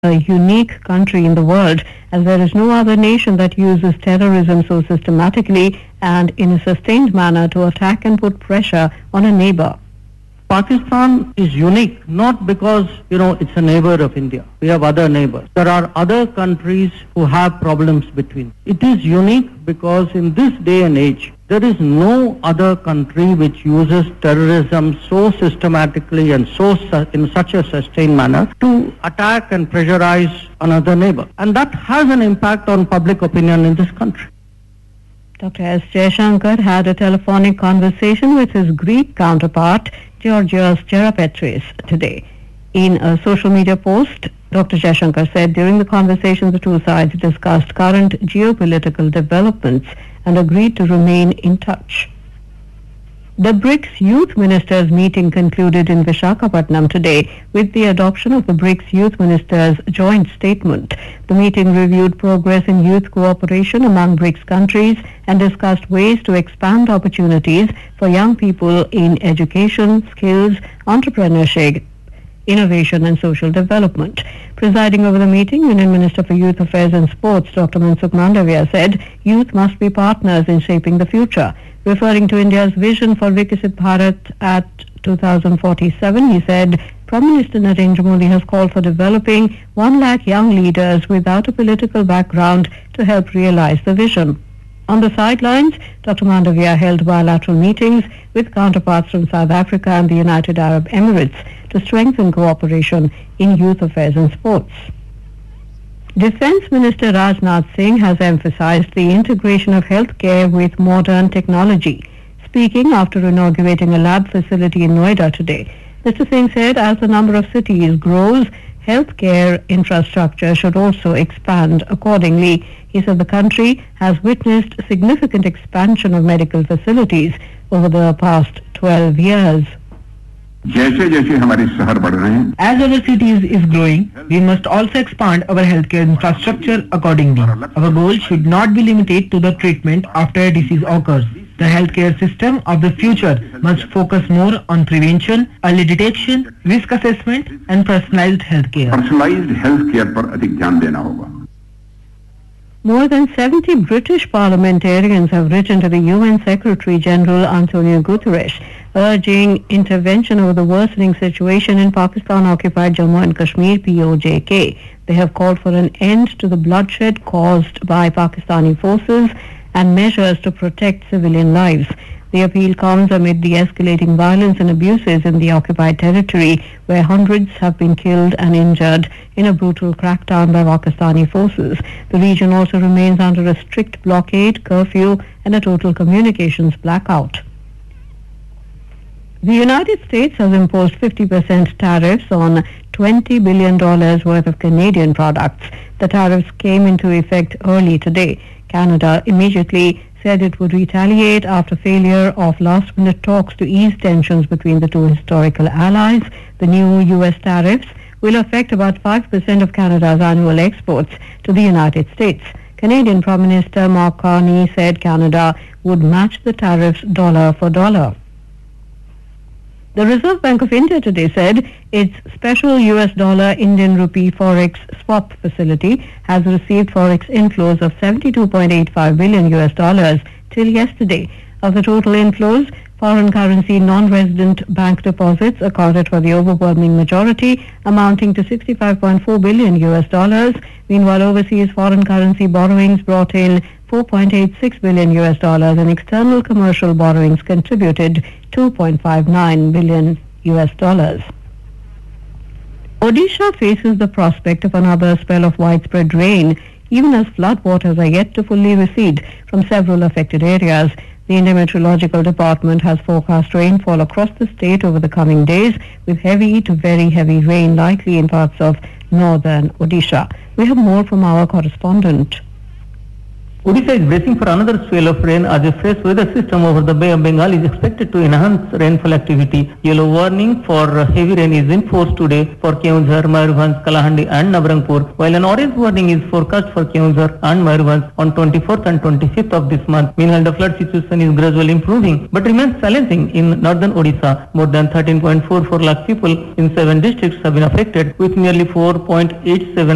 a unique country in the world, as there is no other nation that uses terrorism so systematically and in a sustained manner to attack and put pressure on a neighbor. Pakistan is unique not because, it's a neighbor of India. We have other neighbors. There are other countries who have problems between. It is unique because in this day and age, there is no other country which uses terrorism so systematically and in such a sustained manner to attack and pressurize another neighbor. And that has an impact on public opinion in this country. Dr. S. Jaishankar had a telephonic conversation with his Greek counterpart, Georgios Gerapetris, today. In a social media post, Dr. Jaishankar said during the conversation the two sides discussed current geopolitical developments and agreed to remain in touch. The BRICS Youth Ministers meeting concluded in Visakhapatnam today with the adoption of the BRICS Youth Ministers' joint statement. The meeting reviewed progress in youth cooperation among BRICS countries and discussed ways to expand opportunities for young people in education, skills, entrepreneurship, innovation and social development. Presiding over the meeting, Union Minister for Youth Affairs and Sports, Dr. Mansukh Mandavia, said youth must be partners in shaping the future. Referring to India's vision for Viksit Bharat at 2047, he said Prime Minister Narendra Modi has called for developing 1 lakh young leaders without a political background to help realize the vision. On the sidelines, Dr. Mandavia held bilateral meetings with counterparts from South Africa and the United Arab Emirates to strengthen cooperation in youth affairs and sports. Defence Minister Rajnath Singh has emphasized the integration of healthcare with modern technology. Speaking after inaugurating a lab facility in Noida today, Mr. Singh said as the number of cities grows, healthcare infrastructure should also expand accordingly. He said the country has witnessed significant expansion of medical facilities over the past 12 years. As our cities is growing, we must also expand our healthcare infrastructure accordingly. Our goal should not be limited to the treatment after a disease occurs. The healthcare system of the future must focus more on prevention, early detection, risk assessment and personalized healthcare. More than 70 British parliamentarians have written to the UN Secretary General Antonio Guterres urging intervention over the worsening situation in Pakistan-occupied Jammu and Kashmir (POJK). They have called for an end to the bloodshed caused by Pakistani forces and measures to protect civilian lives. The appeal comes amid the escalating violence and abuses in the occupied territory, where hundreds have been killed and injured in a brutal crackdown by Pakistani forces. The region also remains under a strict blockade, curfew, and a total communications blackout. The United States has imposed 50% tariffs on $20 billion worth of Canadian products. The tariffs came into effect early today. Canada immediately said it would retaliate after failure of last-minute talks to ease tensions between the two historical allies. The new U.S. tariffs will affect about 5% of Canada's annual exports to the United States. Canadian Prime Minister Mark Carney said Canada would match the tariffs dollar for dollar. The Reserve Bank of India today said its special US dollar Indian rupee forex swap facility has received forex inflows of $72.85 billion till yesterday. Of the total inflows, foreign currency non-resident bank deposits accounted for the overwhelming majority, amounting to $65.4 billion. Meanwhile, overseas foreign currency borrowings brought in $4.86 billion and external commercial borrowings contributed $2.59 billion. Odisha faces the prospect of another spell of widespread rain, even as floodwaters are yet to fully recede from several affected areas. The Indian Meteorological Department has forecast rainfall across the state over the coming days, with heavy to very heavy rain likely in parts of northern Odisha. We have more from our correspondent. Odisha is bracing for another swell of rain as a fresh weather system over the Bay of Bengal is expected to enhance rainfall activity. Yellow warning for heavy rain is in force today for Keonjhar, Mayurbhanj, Kalahandi and Nabarangpur, while an orange warning is forecast for Keonjhar and Mayurbhanj on 24th and 25th of this month. Meanwhile, the flood situation is gradually improving but remains challenging in northern Odisha. More than 13.44 lakh people in 7 districts have been affected, with nearly 4.87